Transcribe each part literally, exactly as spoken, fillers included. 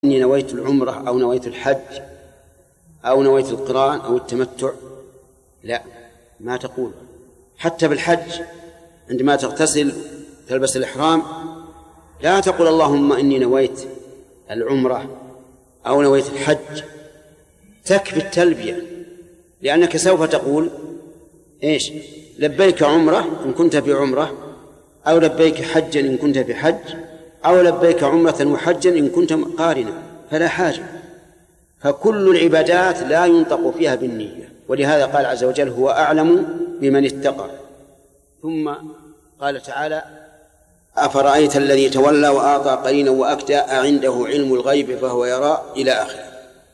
إني نويت العمرة أو نويت الحج أو نويت القران أو التمتع، لا، ما تقول. حتى بالحج عندما تغتسل تلبس الإحرام لا تقول اللهم إني نويت العمرة أو نويت الحج، تكفي التلبية، لأنك سوف تقول إيش؟ لبيك عمرة إن كنت في عمرة، أو لبيك حجا إن كنت في حج، أو لبيك عمرة وحجا إن كنت قارنا، فلا حاجة. فكل العبادات لا ينطق فيها بالنية، ولهذا قال عز وجل هو أعلم بمن اتقى. ثم قال تعالى أفرأيت الذي تولى وأعطى قليلا وأكدى أعنده علم الغيب فهو يرى إلى آخره.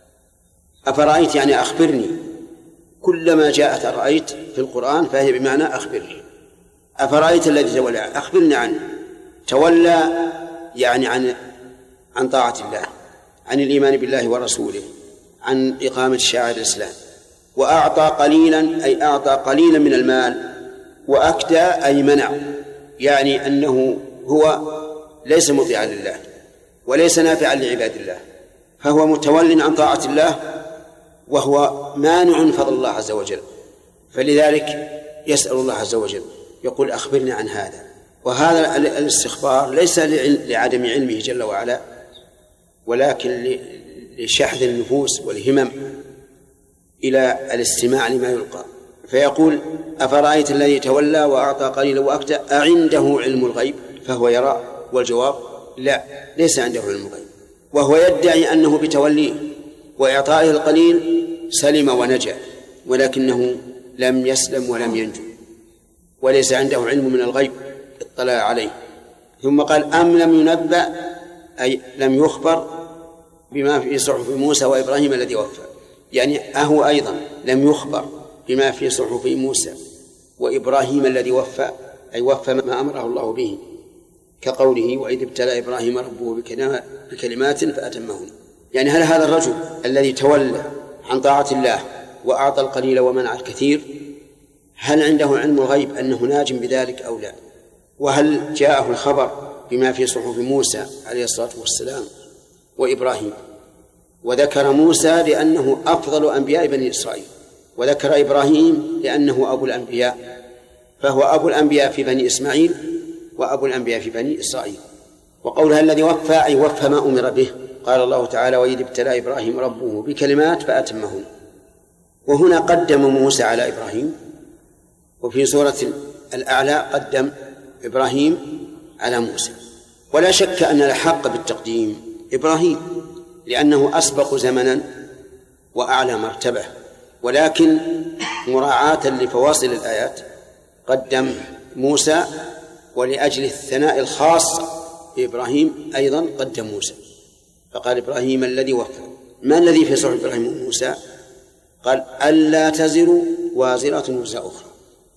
أفرأيت يعني أخبرني، كلما جاءت رأيت في القرآن فهي بمعنى أخبرني. أفرأيت الذي تولى أخبرني عنه. تولى يعني عن عن طاعة الله، عن الإيمان بالله ورسوله، عن إقامة شعائر الإسلام. وأعطى قليلا أي أعطى قليلا من المال، وأكدى أي منع، يعني أنه هو ليس مطيعا لله وليس نافعا لعباد الله، فهو متول عن طاعة الله وهو مانع فضل الله عز وجل، فلذلك يسأل الله عز وجل يقول أخبرني عن هذا. وهذا الاستخبار ليس لعدم علمه جل وعلا، ولكن لشحذ النفوس والهمم إلى الاستماع لما يلقى. فيقول أفرأيت الذي تولى وأعطى قليلا وأكدى أعنده علم الغيب فهو يرى، والجواب لا، ليس عنده علم الغيب، وهو يدعي أنه بتوليه وإعطائه القليل سلم ونجا، ولكنه لم يسلم ولم ينجو، وليس عنده علم من الغيب اطلع عليه. ثم قال أم لم ينبأ أي لم يخبر بما في صحف موسى وإبراهيم الذي وفى، يعني أهو أيضا لم يخبر بما في صحف موسى وإبراهيم الذي وفى، أي وفى ما أمره الله به، كقوله وإذ ابتلى إبراهيم ربه بكلمات فأتمهن. يعني هل هذا الرجل الذي تولى عن طاعة الله وأعطى القليل ومنع الكثير هل عنده علم الغيب أنه ناج بذلك أو لا؟ وهل جاءه الخبر بما في صحف موسى عليه الصلاة والسلام وإبراهيم؟ وذكر موسى لأنه أفضل أنبياء بني إسرائيل، وذكر إبراهيم لأنه أبو الأنبياء، فهو أبو الأنبياء في بني إسماعيل وأبو الأنبياء في بني إسرائيل. وقولها الذي وفى أي وفى ما أمر به. قال الله تعالى وإذ ابتلى إبراهيم ربه بكلمات فأتمهن، وهنا قدم موسى على إبراهيم، وفي سورة الأعلى قدم إبراهيم على موسى. ولا شك أن الحق بالتقديم إبراهيم لأنه أسبق زمنا وأعلى مرتبة، ولكن مراعاة لفواصل الآيات قدم موسى، ولأجل الثناء الخاص بإبراهيم أيضا قدم موسى، فقال إبراهيم الذي وفى. ما الذي في صحف إبراهيم وموسى؟ قال ألا تزر وازرة وزر أخرى،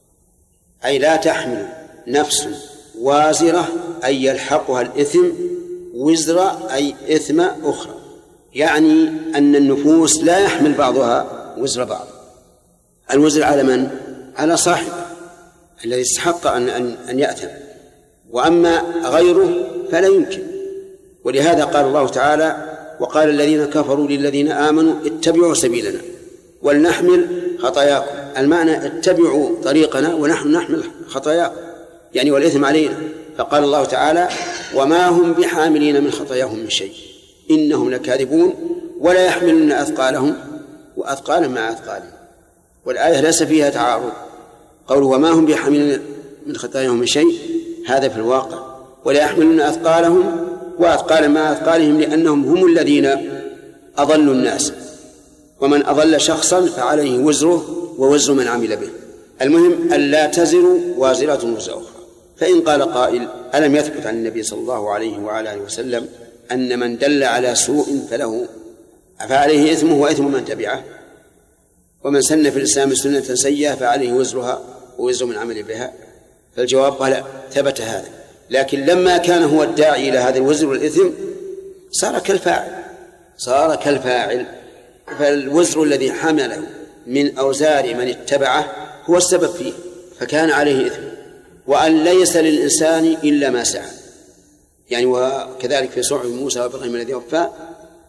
أي لا تحمل نفس وازرة أي يلحقها الإثم، وزر أي إثم أخرى، يعني أن النفوس لا يحمل بعضها وزر بعض. الوزر على من؟ على صاحب الذي استحق أن, أن, أن يأثم، وأما غيره فلا يمكن. ولهذا قال الله تعالى وقال الذين كفروا للذين آمنوا اتبعوا سبيلنا ولنحمل خطاياكم. المعنى اتبعوا طريقنا ونحن نحمل خطاياكم، يعني والإثم علينا. فقال الله تعالى وما هم بحاملين من خطاياهم من شيء إنهم لكاذبون ولا يحملون أثقالهم وأثقالا مع أثقالهم. والآية ليس فيها تعارض، قول وما هم بحاملين من خطاياهم من شيء هذا في الواقع، ولا يحملون أثقالهم وأثقالا مع أثقالهم، لأنهم هم الذين أضلوا الناس، ومن أضل شخصا فعليه وزره ووزر من عمل به. المهم ألا تزر وازرة وزر أخرى. فإن قال قائل ألم يثبت عن النبي صلى الله عليه وعلى آله وسلم أن من دل على سوء فله فعليه إثمه وإثم من تبعه، ومن سن في الإسلام سنة سيئة فعليه وزرها ووزر من عمل بها؟ فالجواب قال ثبت هذا، لكن لما كان هو الداعي إلى هذا الوزر والإثم صار كالفاعل صار كالفاعل فالوزر الذي حمله من أوزار من اتبعه هو السبب فيه، فكان عليه إثم. وأن ليس للإنسان إلا ما سعى، يعني وكذلك في صحف موسى وإبراهيم الذي وفى